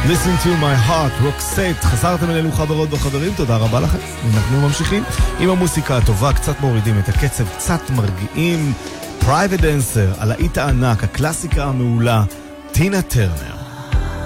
Listen to my heart, Roxette. חזרתם אלינו חברות וחברים, תודה רבה לכם. אנחנו ממשיכים עם המוסיקה הטובה, קצת מורידים את הקצב, קצת מרגיעים. Private Dancer, הלהיט הענק, הקלאסיקה המעולה, טינה טרנר.